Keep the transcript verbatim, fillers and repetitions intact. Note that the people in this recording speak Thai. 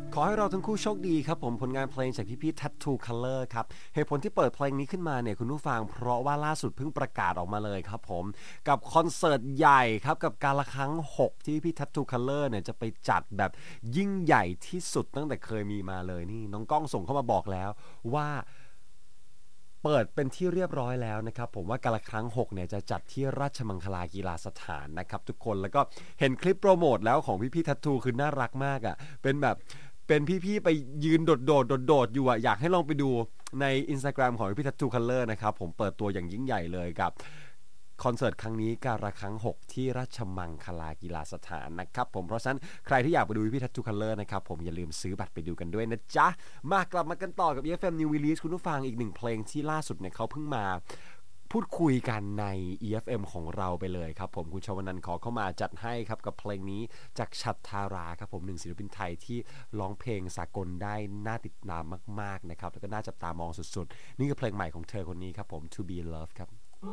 ขอให้เราทั้งคู่โชคดีครับผมผลงานเพลงจากพี่ๆ Tattoo Color ครับเหตุผลที่เปิดเพลงนี้ขึ้นมาเนี่ยคุณผู้ฟังเพราะว่าล่าสุดเพิ่งประกาศออกมาเลยครับผมกับคอนเสิร์ตใหญ่ครับกับกาละครั้งหกที่พี่ Tattoo Color เนี่ยจะไปจัดแบบยิ่งใหญ่ที่สุดตั้งแต่เคยมีมาเลยนี่น้องก้องส่งเข้ามาบอกแล้วว่าเปิดเป็นที่เรียบร้อยแล้วนะครับผมว่ากาละครั้งหกเนี่ยจะจัดที่ราชมังคลากีฬาสถานนะครับทุกคนแล้วก็เห็นคลิปโปรโมทแล้วของพี่ๆ Tattoo คือน่ารักมากอ่ะเป็นแบบเป็นพี่ๆไปยืนโดดโดดโดดโดดอยู่อ่ะอยากให้ลองไปดูใน Instagram ของพี่ Tattoo Color นะครับผมเปิดตัวอย่างยิ่งใหญ่เลยกับคอนเสิร์ตครั้งนี้การละครั้งหกที่ราชมังคลากีฬาสถานนะครับผมเพราะฉะนั้นใครที่อยากไปดูพี่ Tattoo Color นะครับผมอย่าลืมซื้อบัตรไปดูกันด้วยนะจ๊ะมากลับมากันต่อกับ อี เอฟ เอ็ม New Release คุณผู้ฟังอีกหนึ่งเพลงที่ล่าสุดเนี่ยเขาเพิ่งมาพูดคุยกันใน อี เอฟ เอ็ม ของเราไปเลยครับผมคุณชวนันท์ขอเข้ามาจัดให้ครับกับเพลงนี้จากชัดทาราครับผมหนึ่งศิลปินไทยที่ร้องเพลงสากลได้น่าติดตามมากๆนะครับแล้วก็น่าจับตามองสุดๆนี่คือเพลงใหม่ของเธอคนนี้ครับผม To Be Loved ครับ